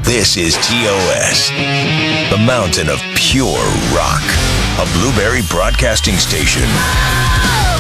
This is TOS, the mountain of pure rock, a Blueberry Broadcasting Station.